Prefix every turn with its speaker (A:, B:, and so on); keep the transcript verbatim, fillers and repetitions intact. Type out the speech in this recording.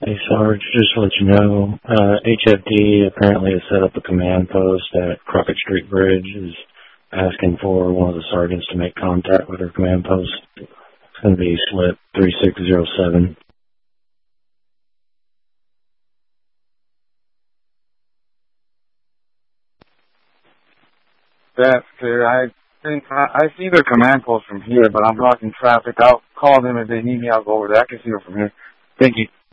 A: Hey, Sarge, just to let you know, uh, H F D apparently has set up a command post at Crockett Street Bridge, is asking for one of the sergeants to make contact with her command post. It's going to be slip three six zero seven.
B: That's clear. I think I, I see their command post from here, but I'm blocking traffic. I'll call them if they need me. I'll go over there. I can see them from here. Thank you.